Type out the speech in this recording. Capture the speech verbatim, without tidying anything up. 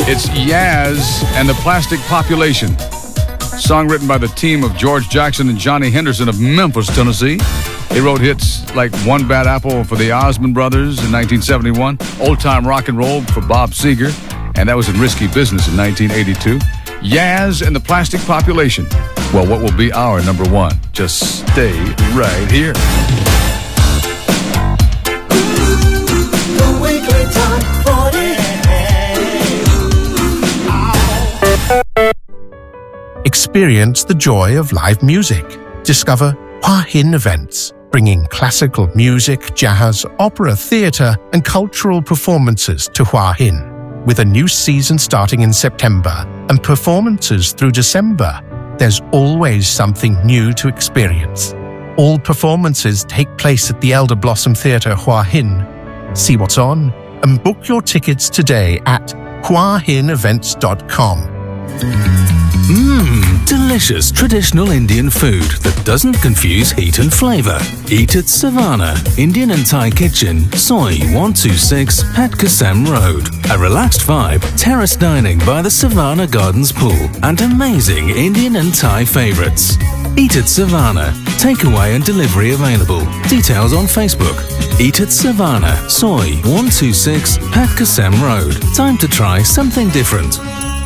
It's Yaz and the Plastic Population. Song written by the team of George Jackson and Johnny Henderson of Memphis, Tennessee. They wrote hits like One Bad Apple for the Osmond Brothers in nineteen seventy-one, Old Time Rock and Roll for Bob Seger, and that was in Risky Business in nineteen eighty-two. Yaz and the Plastic Population. Well, what will be our number one? Just stay right here. Experience the joy of live music. Discover Hua Hin Events, bringing classical music, jazz, opera, theatre and cultural performances to Hua Hin. With a new season starting in September and performances through December, there's always something new to experience. All performances take place at the Elder Blossom Theatre Hua Hin. See what's on and book your tickets today at hua hin events dot com. Mmm, delicious traditional Indian food that doesn't confuse heat and flavour. Eat at Savannah, Indian and Thai Kitchen, Soi one two six, Pat Kasem Road. A relaxed vibe, terrace dining by the Savannah Gardens pool, and amazing Indian and Thai favourites. Eat at Savannah. Takeaway and delivery available. Details on Facebook. Eat at Savannah, Soi one two six, Pat Kasem Road. Time to try something different.